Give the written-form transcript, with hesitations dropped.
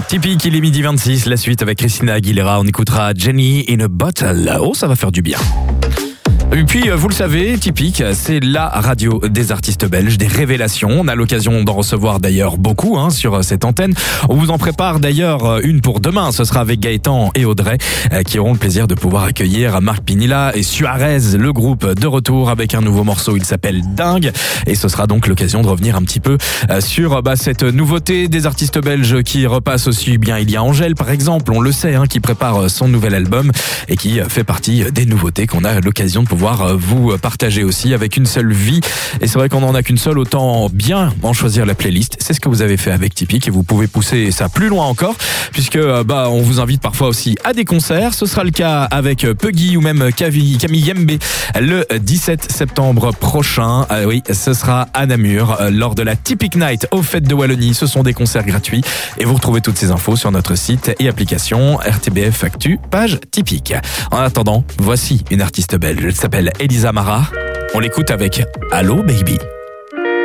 Typique, il est midi 26, la suite avec Christina Aguilera, on écoutera Jenny in a Bottle. Oh, ça va faire du bien. Et puis, vous le savez, Typique, c'est la radio des artistes belges, des révélations. On a l'occasion d'en recevoir d'ailleurs beaucoup sur cette antenne. On vous en prépare d'ailleurs une pour demain. Ce sera avec Gaëtan et Audrey qui auront le plaisir de pouvoir accueillir Marc Pinilla et Suarez, le groupe de retour avec un nouveau morceau. Il s'appelle Dingue. Et ce sera donc l'occasion de revenir un petit peu sur cette nouveauté des artistes belges qui repassent aussi bien. Il y a Angèle, par exemple, on le sait, qui prépare son nouvel album et qui fait partie des nouveautés qu'on a l'occasion de pouvoir vous partager aussi avec une seule vie. Et c'est vrai qu'on n'en a qu'une seule, autant bien en choisir la playlist. C'est ce que vous avez fait avec Typique et vous pouvez pousser ça plus loin encore puisque on vous invite parfois aussi à des concerts. Ce sera le cas avec Puggy ou même Camille Yembe le 17 septembre prochain. Oui, ce sera à Namur lors de la Typique Night aux Fêtes de Wallonie. Ce sont des concerts gratuits et vous retrouvez toutes ces infos sur notre site et application RTBF Actu, page Typique. En attendant, voici une artiste belge. Elle s'appelle Elisa Mara. On l'écoute avec Allo Baby.